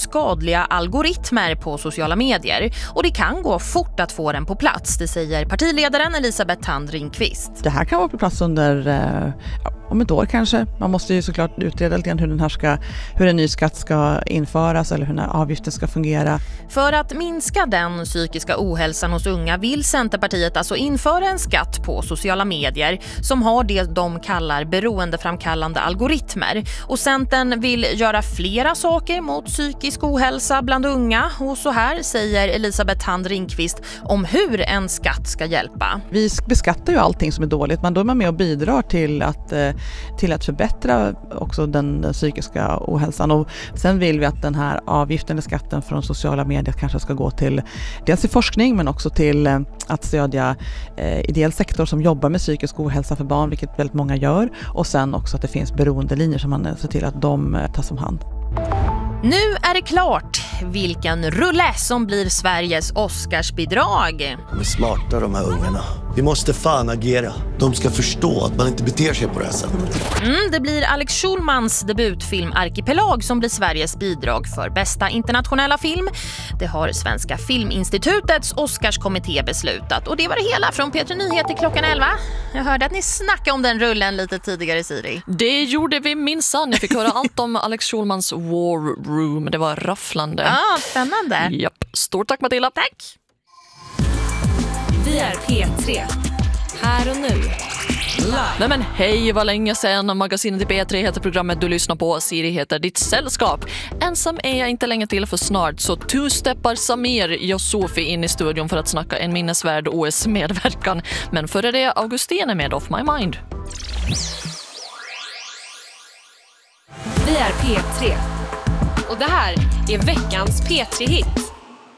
skadliga algoritmer på sociala medier. Och det kan gå fort att få den på plats, det säger partiledaren Elisabeth Thand Ringqvist. Det här kan vara på plats under om ett år kanske. Man måste ju såklart utreda lite grann hur en ny skatt ska införas eller hur den här avgiften ska fungera. För att minska den psykiska ohälsan hos unga vill Centerpartiet alltså införa en skatt på sociala medier som har det de kallar beroendeframkallande algoritmer. Och Centern vill göra flera saker mot psykisk ohälsa bland unga. Och så här säger Elisabeth Thand Ringqvist om hur en skatt ska hjälpa. Vi beskattar ju allting som är dåligt, men då är man med och bidrar till att förbättra också den psykiska ohälsan. Och sen vill vi att den här avgiften eller skatten från sociala medier kanske ska gå till dels till forskning men också till att stödja ideell sektor som jobbar med psykisk ohälsa för barn, vilket väldigt många gör. Och sen också att det finns beroendelinjer som man ser till att de tas om hand. Nu är det klart vilken rulle som blir Sveriges Oscarsbidrag. De är smarta de här ungarna. Vi måste fan agera. De ska förstå att man inte beter sig på det här sättet. Det blir Alex Schulmans debutfilm Arkipelag som blir Sveriges bidrag för bästa internationella film. Det har Svenska Filminstitutets Oscarskommitté beslutat. Och det var det hela från P3 Nyheter klockan 11. Jag hörde att ni snackade om den rullen lite tidigare, Siri. Det gjorde vi minsann. Jag fick höra allt om Alex Schulmans War Room. Det var rafflande. Spännande. Japp. Stort tack, Matilda. Tack. Vi är P3. Här och nu. Nej men hej, vad länge sedan. Magasinet i P3 heter programmet du lyssnar på. Siri heter ditt sällskap. Ensam är jag inte länge till, för snart så two-steppar Samir och Sofie in i studion för att snacka en minnesvärd OS-medverkan. Men före det, Augustin är med Off My Mind. Vi är P3. Och det här är veckans P3-hit.